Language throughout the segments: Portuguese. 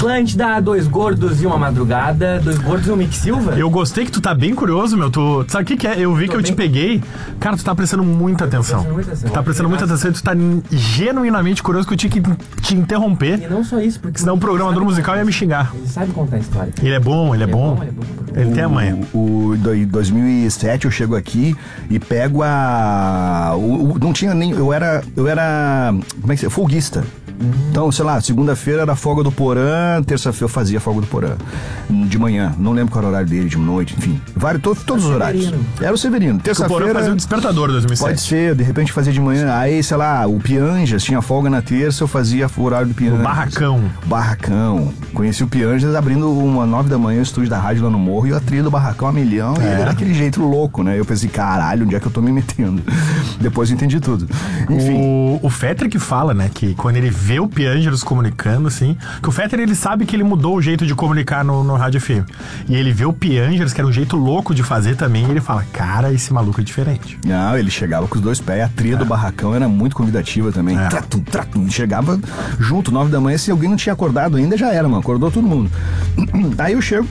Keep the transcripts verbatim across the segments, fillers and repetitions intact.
Atlântida, Dois Gordos e uma Madrugada, Dois Gordos e um Mick Silva. Eu gostei que tu tá bem curioso, meu. Tu sabe o que, que é? Eu vi Tô que eu bem... te peguei. Cara, tu tá prestando muita atenção. Prestando muita atenção. Tá prestando muita atenção e tu tá genuinamente curioso que eu tinha que te interromper. E não só isso, porque. Senão o programador musical ia me xingar. Ele sabe contar a história. Ele é bom, ele é, ele bom. É bom. Ele, é bom. Ele o, tem a manha. O, em dois mil e sete eu chego aqui e pego a. O, o, não tinha nem. Eu era. Eu era. Como é que é? Folguista. Então, sei lá, segunda-feira era folga do Porã, terça-feira eu fazia folga do Porã. De manhã, não lembro qual era o horário dele, de noite, enfim. Vários, to, todos os horários. Era o Severino. Terça-feira. O Porã fazia o despertador dois mil e sete. Pode ser, de repente fazia de manhã. Aí, sei lá, o Pianjas tinha folga na terça, eu fazia o horário do Pianjas. O Barracão. Barracão. Conheci o Pianjas abrindo uma nove da manhã, o estúdio da rádio lá no Morro, e a trilha do Barracão a milhão. É. E ele era daquele jeito louco, né? Eu pensei, caralho, onde é que eu tô me metendo? Depois eu entendi tudo. Enfim. O, o Fetter que fala, né, que quando ele vê o Pianjas comunicando, assim, que o Fetter, ele sabe que ele mudou o jeito de comunicar no, no Rádio F M. E ele vê o Pianjas, que era um jeito louco de fazer também, e ele fala, cara, esse maluco é diferente. Não, ele chegava com os dois pés, a trilha é. do Barracão era muito convidativa também. É. Tratum, tratum, chegava junto, nove da manhã, se alguém não tinha acordado ainda, já era, mano, acordou todo mundo. Aí eu chego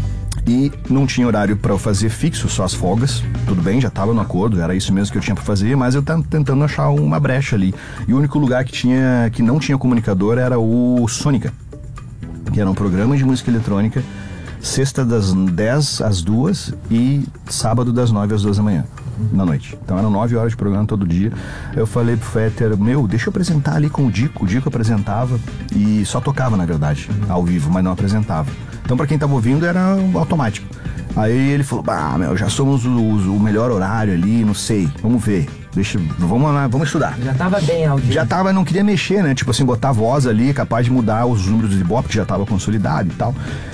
e não tinha horário pra eu fazer fixo, só as folgas. Tudo bem, já tava no acordo, era isso mesmo que eu tinha pra fazer, mas eu tava tentando achar uma brecha ali. E o único lugar que tinha, que não tinha comunicador era o Sônica, que era um programa de música eletrônica, sexta das dez às duas e sábado das nove às duas da manhã, na noite. Então eram nove horas de programa todo dia. Eu falei pro Fetter, meu, deixa eu apresentar ali com o Dico. O Dico apresentava e só tocava, na verdade, ao vivo, mas não apresentava. Então pra quem tava ouvindo era automático. Aí ele falou, bah, meu, já somos o, o melhor horário ali, não sei, vamos ver. Deixa, vamos lá, vamos estudar. Já tava bem ao dia. Já tava, não queria mexer, né? Tipo assim, botar voz ali, capaz de mudar os números de Ibope, que já tava consolidado e tal.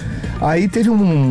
Aí teve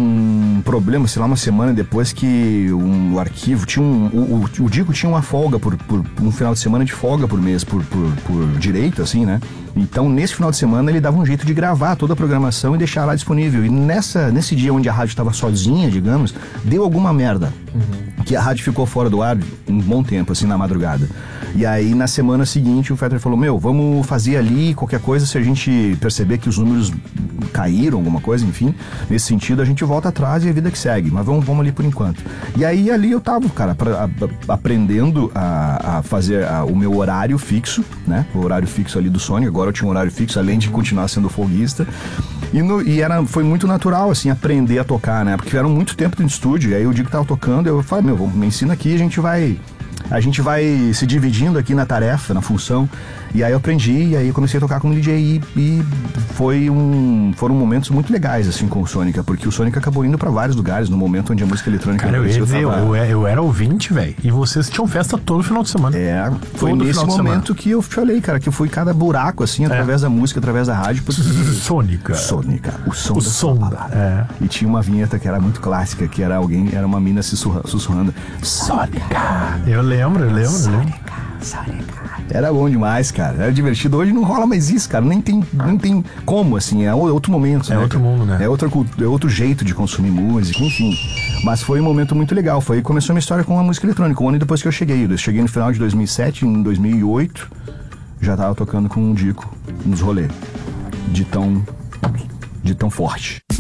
um problema, sei lá, uma semana depois que um, o arquivo tinha um... O, o, o Dico tinha uma folga, por, por um final de semana de folga por mês, por, por, por direito, assim, né? Então, nesse final de semana, ele dava um jeito de gravar toda a programação e deixar lá disponível. E nessa, nesse dia onde a rádio estava sozinha, digamos, deu alguma merda. Uhum. Que a rádio ficou fora do ar um bom tempo, assim, na madrugada. E aí, na semana seguinte, o Fetter falou, meu, vamos fazer ali qualquer coisa, se a gente perceber que os números caíram, alguma coisa, enfim, nesse sentido, a gente volta atrás e a vida que segue. Mas vamos, vamos ali por enquanto. E aí, ali eu tava, cara, pra, a, a, aprendendo a, a fazer a, o meu horário fixo, né? O horário fixo ali do Sony. Agora eu tinha um horário fixo, além de continuar sendo folguista. E, no, e era, foi muito natural, assim, aprender a tocar, né? Porque era muito tempo no estúdio. E aí o dia que tava tocando, eu falei, meu, me ensina aqui, a gente vai... A gente vai se dividindo aqui na tarefa, na função. E aí eu aprendi, e aí eu comecei a tocar como D J. E, e foi um, foram momentos muito legais, assim, com o Sônica. Porque o Sônica acabou indo pra vários lugares no momento onde a música eletrônica... Cara, eu ia dizer, eu, tava... eu, eu era ouvinte, velho. E vocês tinham festa todo final de semana. É, foi todo nesse momento que eu falei, cara, que eu fui cada buraco, assim, através é. da música, através da rádio. Porque... Sônica. Sônica, o som o da som da, é. E tinha uma vinheta que era muito clássica, que era alguém, era uma mina sussurrando. sussurrando Sônica. Eu lembro, eu lembro. Sônica, Sônica. Era bom demais, cara. Era divertido. Hoje não rola mais isso, cara. Nem tem, nem tem como, assim. É outro momento, É né, outro cara? mundo, né? É outro, é outro jeito de consumir música, enfim. Mas foi um momento muito legal. Foi aí que começou a minha história com a música eletrônica. Um ano depois que eu cheguei. Eu cheguei no final de dois mil e sete, em dois mil e oito, já tava tocando com o Dico nos rolês. De tão, de tão forte.